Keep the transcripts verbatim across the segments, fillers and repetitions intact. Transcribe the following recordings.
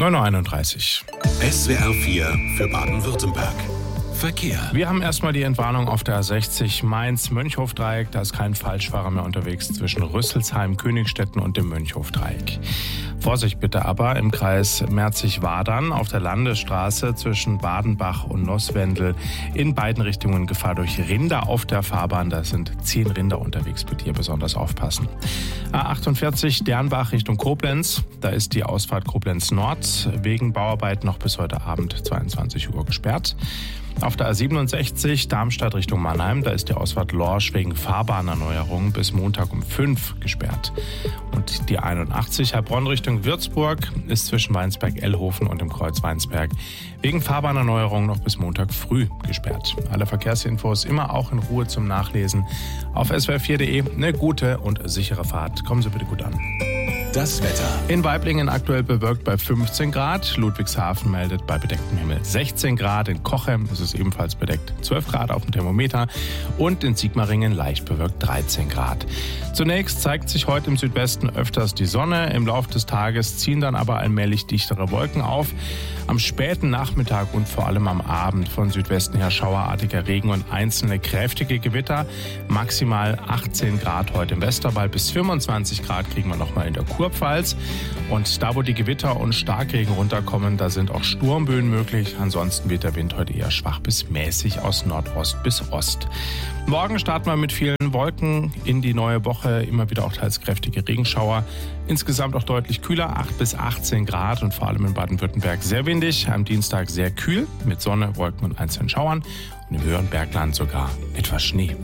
neun Uhr einunddreißig. S W R vier für Baden-Württemberg. Verkehr. Wir haben erstmal die Entwarnung auf der A sechzig Mainz-Mönchhof-Dreieck. Da ist kein Falschfahrer mehr unterwegs zwischen Rüsselsheim, Königstetten und dem Mönchhof-Dreieck. Vorsicht bitte aber im Kreis Merzig-Wadern auf der Landesstraße zwischen Badenbach und Nosswendel in beiden Richtungen Gefahr durch Rinder auf der Fahrbahn. Da sind zehn Rinder unterwegs, bitte hier besonders aufpassen. A achtundvierzig Dernbach Richtung Koblenz. Da ist die Ausfahrt Koblenz Nord wegen Bauarbeiten noch bis heute Abend zweiundzwanzig Uhr gesperrt. Auf der A siebenundsechzig Darmstadt Richtung Mannheim, da ist die Ausfahrt Lorsch wegen Fahrbahnerneuerung bis Montag um fünf gesperrt. Und die einundachtzig Heilbronn Richtung Würzburg ist zwischen Weinsberg-Ellhofen und dem Kreuz Weinsberg wegen Fahrbahnerneuerung noch bis Montag früh gesperrt. Alle Verkehrsinfos immer auch in Ruhe zum Nachlesen auf S W R vier punkt de. Eine gute und sichere Fahrt. Kommen Sie bitte gut an. Das Wetter. In Waiblingen aktuell bewölkt bei fünfzehn Grad. Ludwigshafen meldet bei bedecktem Himmel sechzehn Grad. In Cochem ist es ebenfalls bedeckt zwölf Grad auf dem Thermometer. Und in Sigmaringen leicht bewölkt dreizehn Grad. Zunächst zeigt sich heute im Südwesten öfters die Sonne. Im Laufe des Tages ziehen dann aber allmählich dichtere Wolken auf. Am späten Nachmittag und vor allem am Abend von Südwesten her schauerartiger Regen und einzelne kräftige Gewitter. Maximal achtzehn Grad heute im Westerwald, bis fünfundzwanzig Grad kriegen wir nochmal in der Kurpfalz. Und da, wo die Gewitter und Starkregen runterkommen, da sind auch Sturmböen möglich. Ansonsten wird der Wind heute eher schwach bis mäßig aus Nordost bis Ost. Morgen starten wir mit vielen Wolken in die neue Woche. Immer wieder auch teils kräftige Regenschauer. Insgesamt auch deutlich kühler, acht bis achtzehn Grad und vor allem in Baden-Württemberg sehr windig. Am Dienstag sehr kühl mit Sonne, Wolken und einzelnen Schauern. Und im höheren Bergland sogar etwas Schnee.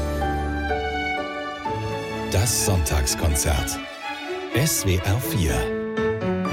Das Sonntagskonzert. S W R vier